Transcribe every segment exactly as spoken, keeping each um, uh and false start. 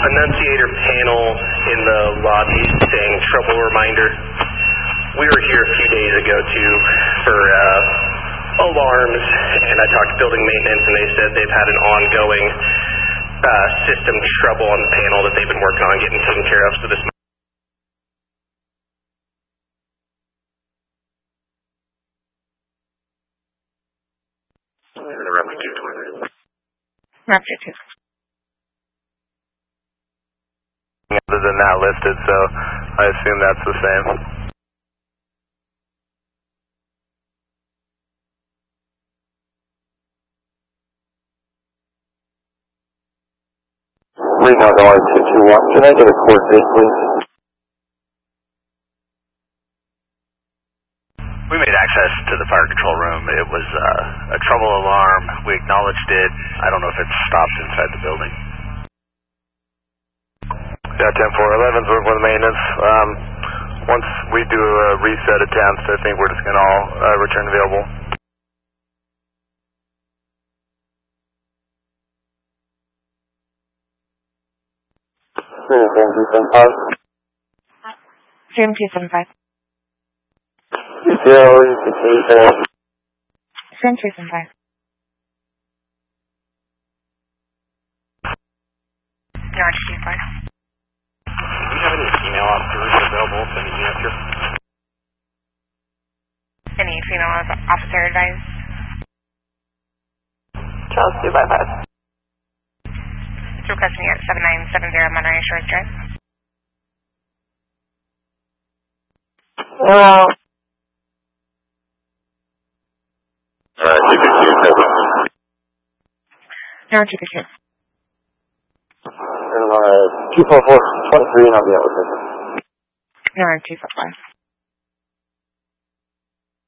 Annunciator panel in the lobby saying trouble reminder. We were here a few days ago too for uh, alarms, and I talked to building maintenance, and they said they've had an ongoing uh, system trouble on the panel that they've been working on getting taken care of. So this. Raptor two. Other than that listed, so I assume that's the same. Reno R two two one, can I get a court date, please? We made access to the fire control room. It was uh, a trouble alarm. We acknowledged it. I don't know if it stopped inside the building. Yeah, ten four eleven's working with maintenance. Um, once we do a reset attempt, I think we're just going to all uh, return available. seven two seven five. seven two seven five. Zero, six eight four. seven two seven five. Yard two five. Do you have any female officers available to meet me up here? Any female officer advised? Charles two five five. It's requesting at seven nine seven zero Monterey Shores Drive. Hello. Alright, two two two seven. Yard two two. And uh, two four four twenty-three, and I'll be out with it. Yard two four five.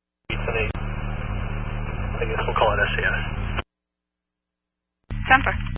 I guess we'll call it S A S. Semper.